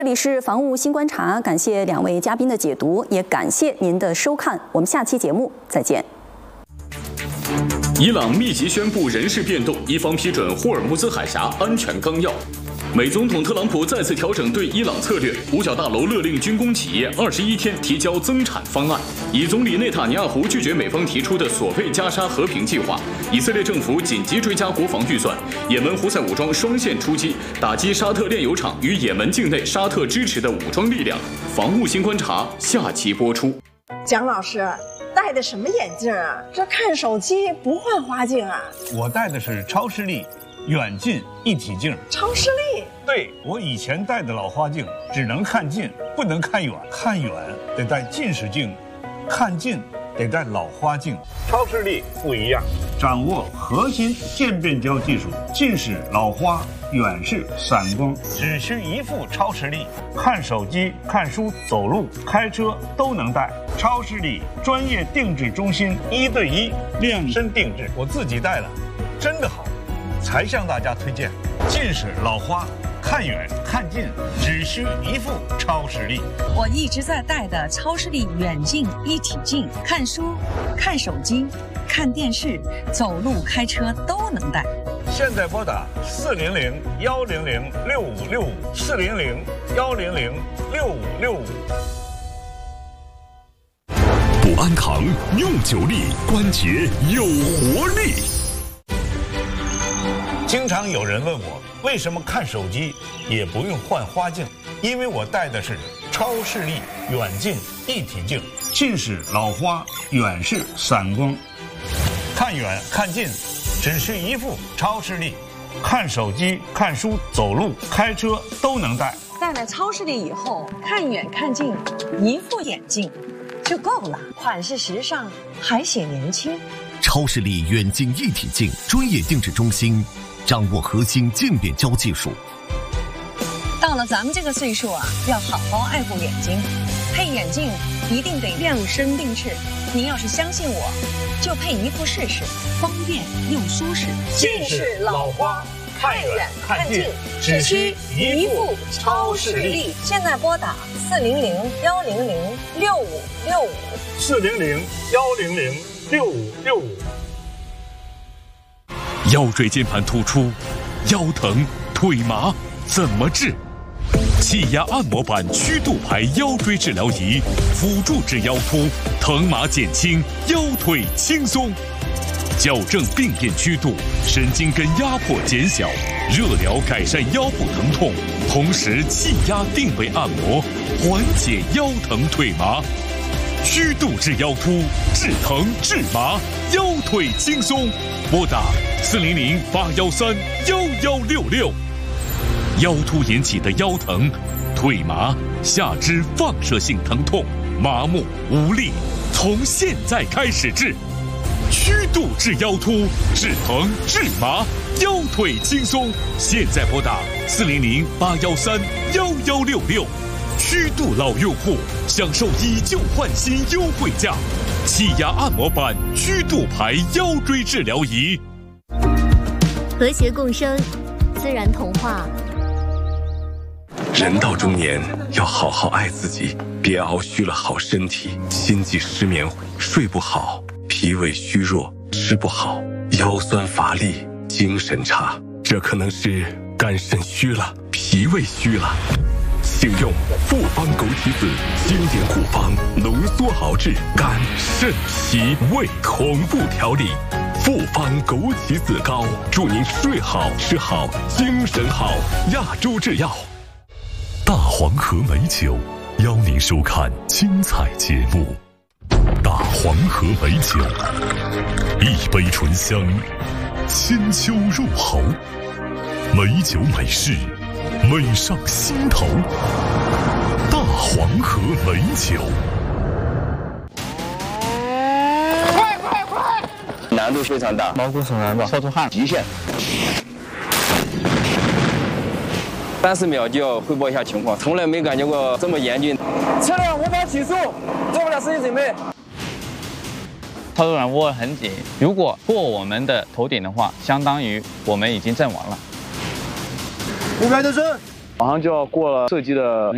这里是防务新观察，感谢两位嘉宾的解读，也感谢您的收看。我们下期节目再见。 伊朗密集宣布人事变动，伊方批准霍尔木兹海峡安全纲要。美总统特朗普再次调整对伊朗策略，五角大楼勒令军工企业21天提交增产方案。以总理内塔尼亚胡拒绝美方提出的所谓加沙和平计划，以色列政府紧急追加国防预算。也门胡塞武装双线出击，打击沙特炼油厂与也门境内沙特支持的武装力量。防务新观察下期播出。 蒋老师戴的什么眼镜啊？这看手机不换花镜啊？ 我戴的是超视力远近一体镜。 超视力？ 对，我以前戴的老花镜只能看近，不能看远，看远得戴近视镜，看近得戴老花镜。超视力不一样，掌握核心渐变焦技术，近视、老花、远视、散光，只需一副超视力，看手机、看书、走路、开车都能戴。超视力专业定制中心，1对1量身定制，我自己戴了，真的好，才向大家推荐。近视、老花，看远看近只需一副超视力。 我一直在戴的超视力远近一体镜，看书、看手机、看电视、走路、开车都能戴。 现在拨打400-100-6565，400-100-6565。 不安扛用久力，关节有活力。 经常有人问我，为什么看手机也不用换花镜？因为我戴的是超视力远近一体镜，近视、老花、远视、散光，看远看近只需一副超视力，看手机、看书、走路、开车都能戴。 戴了超视力以后，看远看近一副眼镜就够了，款式时尚，还显年轻。 超视力远近一体镜专业定制中心，掌握核心渐变焦技术。 到了咱们这个岁数啊，要好好爱护眼睛，配眼镜一定得量身定制。您要是相信我，就配一副试试，方便又舒适。 近视、老花，看远看近只需一副超视力。 现在拨打 400-100-6565，400-100-6565。 腰椎间盘突出、腰疼、腿麻怎么治？气压按摩板曲度排腰椎治疗仪，辅助治腰突，疼麻减轻，腰腿轻松。矫正病变曲度，神经根压迫减小，热疗改善腰部疼痛，同时气压定位按摩，缓解腰疼腿麻。曲度治腰突，治疼治麻，腰腿轻松。拨打400-813-1166。腰突引起的腰疼、腿麻、下肢放射性疼痛、麻木无力，从现在开始治。曲度治腰突，治疼治麻，腰腿轻松。现在拨打400-813-1166。曲度老用户享受以旧换新优惠价，气压按摩板曲度排腰椎治疗仪。 和谐共生，自然童话。 人到中年要好好爱自己，别熬虚了好身体，心悸失眠，睡不好，脾胃虚弱，吃不好，腰酸乏力，精神差，这可能是肝肾虚了，脾胃虚了。请用复方枸杞子经典古方浓缩熬制肝肾脾胃同步调理，复方枸杞子膏，祝您睡好吃好精神好。亚洲制药。 大黄河美酒邀您收看精彩节目。大黄河美酒，一杯醇香，千秋入喉，美酒美事，美上心头。大黄河美酒。 快！难度非常大，毛骨悚然吧，烧出汗，极限。30秒就要汇报一下情况，从来没感觉过这么严峻。车辆无法起速，做不了实际准备。 操作杆握很紧，如果过我们的头顶的话，相当于我们已经阵亡了。 目标就是马上就要过了射击的